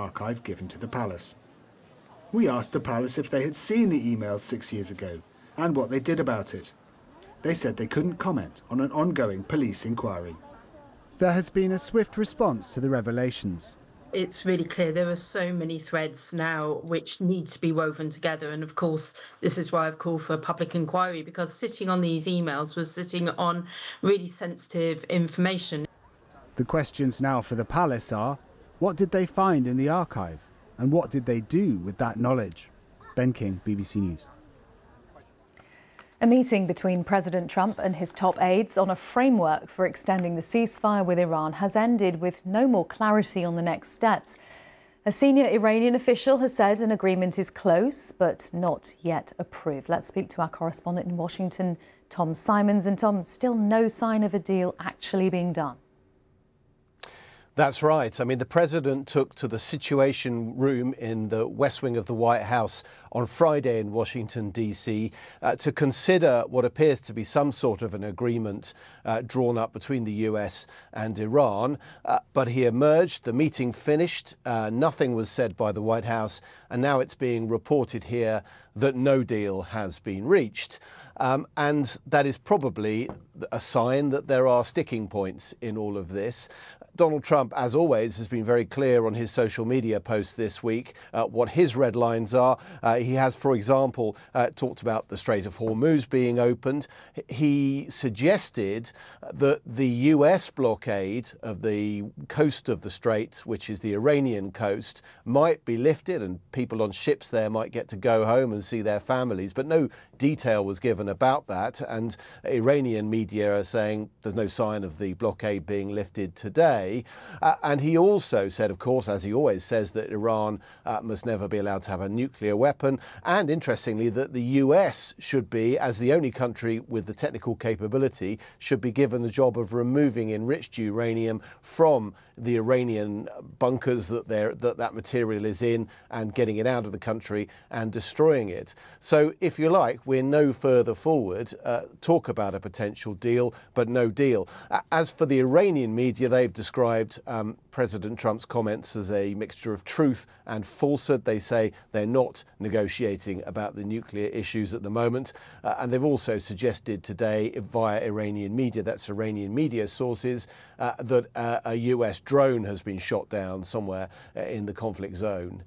archive given to the palace. We asked the palace if they had seen the emails 6 years ago and what they did about it. They said they couldn't comment on an ongoing police inquiry. There has been a swift response to the revelations. It's really clear there are so many threads now which need to be woven together. And of course, this is why I've called for a public inquiry, because sitting on these emails was sitting on really sensitive information. The questions now for the palace are, what did they find in the archive? And what did they do with that knowledge? Ben King, BBC News. A meeting between President Trump and his top aides on a framework for extending the ceasefire with Iran has ended with no more clarity on the next steps. A senior Iranian official has said an agreement is close, but not yet approved. Let's speak to our correspondent in Washington, Tom Simons. And Tom, still no sign of a deal actually being done. That's right. I mean, the president took to the Situation Room in the West Wing of the White House on Friday in Washington, D.C., to consider what appears to be some sort of an agreement drawn up between the U.S. and Iran. But he emerged, the meeting finished, nothing was said by the White House, and now it's being reported here that no deal has been reached. And that is probably a sign that there are sticking points in all of this. Donald Trump, as always, has been very clear on his social media posts this week what his red lines are. He has, for example, talked about the Strait of Hormuz being opened. He suggested that the US blockade of the coast of the Strait, which is the Iranian coast, might be lifted and people on ships there might get to go home and see their families. But no detail was given about that. And Iranian media are saying there's no sign of the blockade being lifted today. And he also said, of course, as he always says, that Iran must never be allowed to have a nuclear weapon. And interestingly, that the US should be, as the only country with the technical capability, should be given the job of removing enriched uranium from the Iranian bunkers that material is in and getting it out of the country and destroying it. So, if you like, we're no further forward. Talk about a potential deal, but no deal. As for the Iranian media, they've described President Trump's comments as a mixture of truth and falsehood. They say they're not negotiating about the nuclear issues at the moment. And they've also suggested today via Iranian media, that's Iranian media sources, that a US drone has been shot down somewhere in the conflict zone.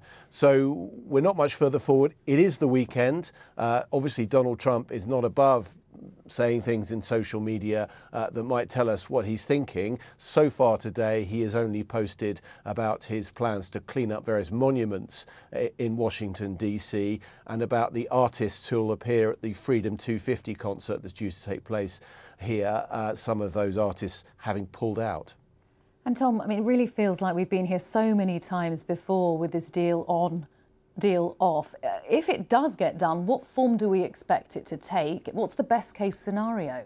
So we're not much further forward. It is the weekend. Obviously, Donald Trump is not above saying things in social media that might tell us what he's thinking. So far today, he has only posted about his plans to clean up various monuments in Washington, D.C., and about the artists who will appear at the Freedom 250 concert that's due to take place here, some of those artists having pulled out. And Tom, I mean, it really feels like we've been here so many times before with this deal on, deal off. If it does get done, what form do we expect it to take? What's the best case scenario?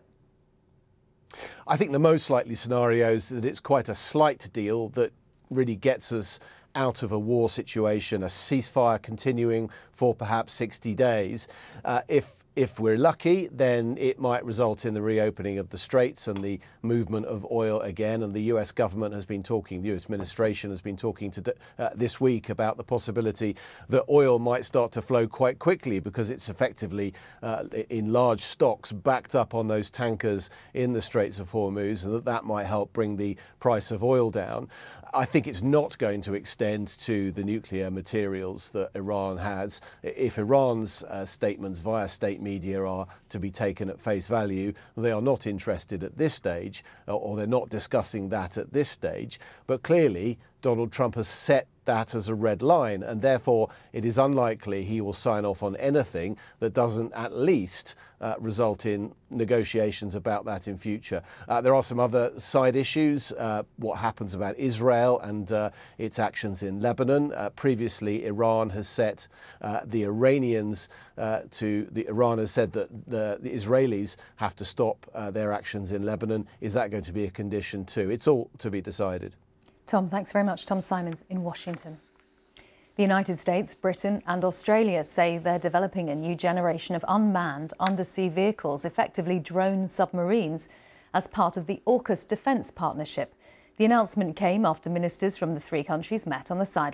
I think the most likely scenario is that it's quite a slight deal that really gets us out of a war situation, a ceasefire continuing for perhaps 60 days. If we're lucky, then it might result in the reopening of the straits and the movement of oil again. And the US government has been talking, the US administration has been talking this week about the possibility that oil might start to flow quite quickly because it's effectively in large stocks backed up on those tankers in the Straits of Hormuz, and that might help bring the price of oil down. I think it's not going to extend to the nuclear materials that Iran has. If Iran's statements via state media are to be taken at face value, they are not interested at this stage, or they're not discussing that at this stage. But clearly, Donald Trump has set that as a red line, and therefore it is unlikely he will sign off on anything that doesn't at least result in negotiations about that in future. There are some other side issues, what happens about Israel and its actions in Lebanon. Previously, Iran has set the Iranians Iran has said that the Israelis have to stop their actions in Lebanon. Is that going to be a condition too? It's all to be decided. Tom, thanks very much. Tom Simons in Washington. The United States, Britain and Australia say they're developing a new generation of unmanned undersea vehicles, effectively drone submarines, as part of the AUKUS defence partnership. The announcement came after ministers from the three countries met on the sidelines